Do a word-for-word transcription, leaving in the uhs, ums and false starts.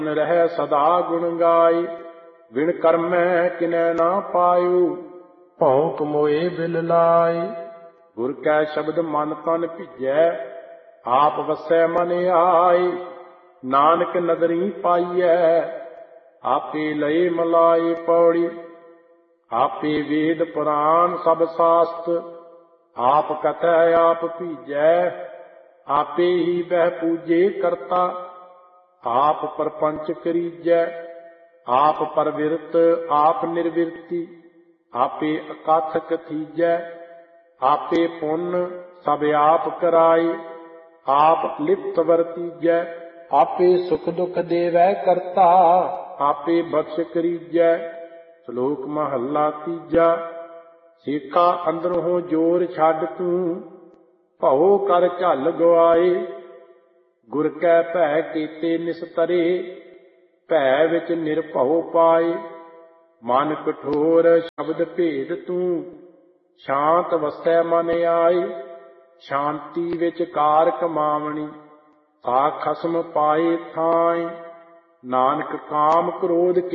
ਰਹਿ ਸਦਾ ਗੁਣ ਗਾਈ, ਵਿਣ ਕਰਮੈ ਕਿਨੈ ਨਾ ਪਾਇਓ, ਭਉ ਕਮੋਏ ਬਿਲ ਲਾਈ। ਗੁਰ ਕੈ ਸ਼ਬਦ ਮਨ ਤਨ ਭਿਜੈ, ਆਪ ਵਸੈ ਮਨ ਆਈ। ਨਾਨਕ ਨਦਰੀ ਪਾਈਐ, ਆਪੇ ਲਏ ਮਲਾਈ। ਪੌੜੀ। ਆਪੇ ਵੇਦ ਪੁਰਾਨ ਸਭ ਸਾਸਤ, ਆਪ ਕਥੈ ਆਪ ਭੀਜੈ। ਆਪੇ ਹੀ ਬਹਿ ਪੂਜੇ ਕਰਤਾ, ਆਪ ਪਰਪੰਚ ਕਰੀਜੈ। ਆਪ ਪਰਵਿਰਤ ਆਪ ਨਿਰਵਿਰਤੀ, ਆਪੇ ਅਕਥ ਕਥੀਜੈ। ਆਪੇ ਪੁੰਨ ਸਭ ਆਪ ਕਰਾਈ, ਆਪ ਲਿਪਤ ਵਰਤੀਜੈ। ਆਪੇ ਸੁਖ ਦੁਖ ਦੇਵੈ ਕਰਤਾ, ਆਪੇ ਬਖਸ਼ ਕਰੀਜੈ। ਸ਼ਲੋਕ ਮਹੱਲਾ ਤੀਜਾ। ਸੇਖਾ ਅੰਦਰੋਂ ਜੋਰ ਛੱਡ ਤੂੰ, ਭਉ ਕਰ ਝੱਲ ਗਵਾਏ। ਗੁਰ ਕੈ ਭੈ ਕੀਤੇ ਨਿਸਤਰੇ, ਭੈ ਵਿੱਚ ਨਿਰਭਉ ਪਾਏ। ਮਨ ਕਠੋਰ ਸ਼ਬਦ ਭੇਦ ਤੂੰ, ਸ਼ਾਂਤ ਵਸੈ ਮਨ ਆਏ। ਸ਼ਾਂਤੀ ਵਿੱਚ ਕਾਰ ਕਮਾਵਣੀ, ਤਾ ਖਸਮ ਪਾਏ ਥਾਏ। ਨਾਨਕ ਕਾਮ ਕ੍ਰੋਧ